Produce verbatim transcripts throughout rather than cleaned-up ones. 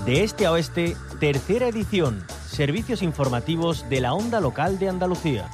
De este a oeste, tercera edición. Servicios informativos de la Onda Local de Andalucía.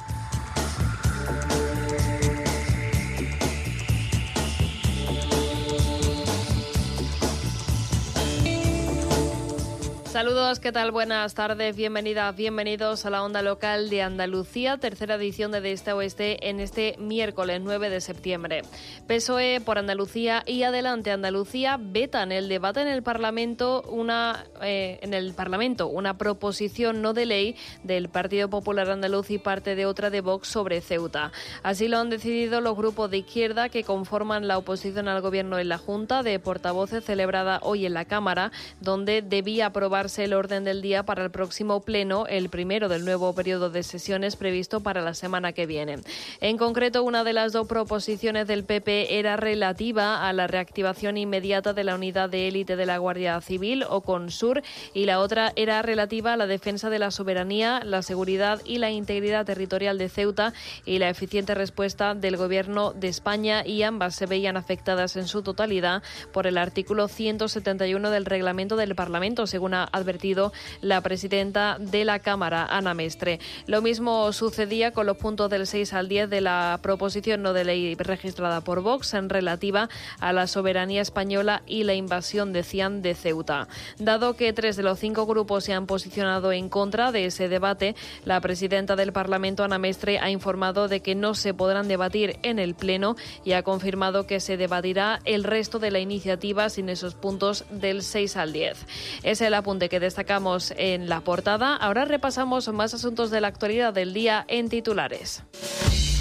Saludos, ¿qué tal? Buenas tardes, bienvenidas, bienvenidos a la Onda Local de Andalucía, tercera edición de De Este a Oeste en este miércoles nueve de septiembre. P S O E por Andalucía y Adelante Andalucía vetan el debate en el Parlamento una eh, en el Parlamento una proposición no de ley del Partido Popular Andaluz y parte de otra de Vox sobre Ceuta. Así lo han decidido los grupos de izquierda que conforman la oposición al Gobierno en la Junta de Portavoces celebrada hoy en la Cámara, donde debía aprobar el orden del día para el próximo pleno, el primero del nuevo periodo de sesiones previsto para la semana que viene. En concreto, una de las dos proposiciones del P P era relativa a la reactivación inmediata de la unidad de élite de la Guardia Civil, o CONSUR, y la otra era relativa a la defensa de la soberanía, la seguridad y la integridad territorial de Ceuta y la eficiente respuesta del Gobierno de España, y ambas se veían afectadas en su totalidad por el artículo ciento setenta y uno del reglamento del Parlamento, según ha advertido la presidenta de la Cámara, Ana Mestre. Lo mismo sucedía con los puntos del seis al diez de la proposición no de ley registrada por Vox en relativa a la soberanía española y la invasión, decían, de Ceuta. Dado que tres de los cinco grupos se han posicionado en contra de ese debate, la presidenta del Parlamento, Ana Mestre, ha informado de que no se podrán debatir en el Pleno y ha confirmado que se debatirá el resto de la iniciativa sin esos puntos del seis al diez. Es el apunte que destacamos en la portada. Ahora repasamos más asuntos de la actualidad del día en titulares.